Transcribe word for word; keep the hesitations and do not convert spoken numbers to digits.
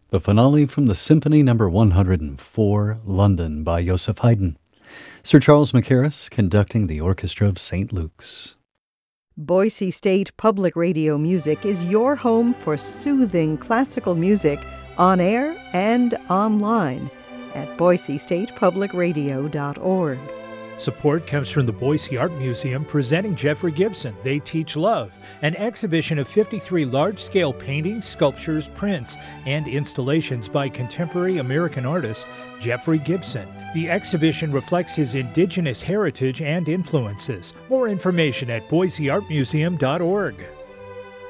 The finale from the Symphony Number one hundred four, London, by Joseph Haydn. Sir Charles Mackerras conducting the Orchestra of Saint Luke's. Boise State Public Radio Music is your home for soothing classical music on air and online at boise state public radio dot org. Support comes from the Boise Art Museum presenting Jeffrey Gibson, They Teach Love, an exhibition of fifty-three large-scale paintings, sculptures, prints, and installations by contemporary American artist Jeffrey Gibson. The exhibition reflects his indigenous heritage and influences. More information at boise art museum dot org.